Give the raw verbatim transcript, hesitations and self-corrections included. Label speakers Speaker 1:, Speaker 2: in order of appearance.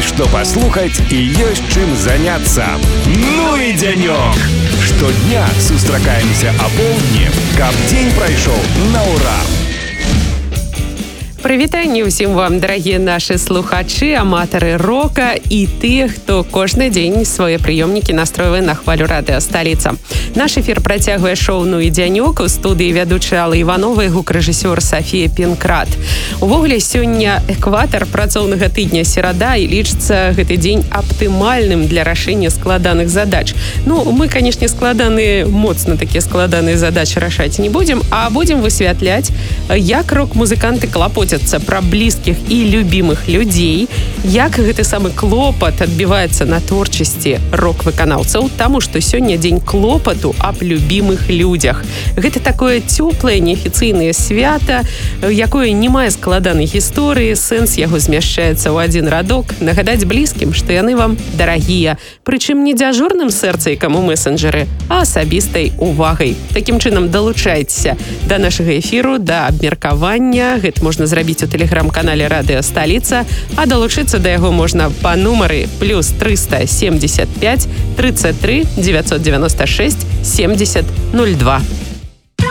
Speaker 1: Есть что послухать и есть чем заняться. Ну и денек! Штодня сустракаемся о полдні, каб день пройшов на ура!
Speaker 2: Прывітанне ўсім вам, дарагія нашы слухачы, аматары рока і тых, хто кожны дзень свае прыёмнікі настройвае на хвалю радыё «Сталіца». Наш эфір працягвае шоу «Ну і дзянёк». У студыі вядучая Алла Іванова і гукарэжысёр Сафія Пінкрат. Увогуле, сёння экватар працоўнага тыдня серада і лічыцца гэты дзень аптымальным для рашэння складаных задач. Ну, мы, канешне, складаныя, моцна такія складаныя задачы рашаць не будзем, а будзем высвятляць, як рок-музыканты клапоцяцца пра блізкіх і любімых людзей, як гэты самы клопат адбіваецца на творчасці рок-выканаўцаў, таму што сёння дзень клопату аб любімых людзях. Гэта такое цёплае, неафіцыйнае свята, якое не мае складанай гісторыі, сэнс яго змяшчаецца ў адзін радок, нагадаць блізкім, што яны вам дарагія, прычым не дзяжурным сэрцайкам у месенджеры, а асабістай увагай. Такім чынам далучайцеся да нашага эфіру, да абмеркавання. Гэта можна зрабіць у тэлеграм-канале радыё «Сталіца», а далучыцца да яго можна па нумары плюс триста семьдесят пять тридцать три девятьсот девяносто шесть семьдесят ноль два.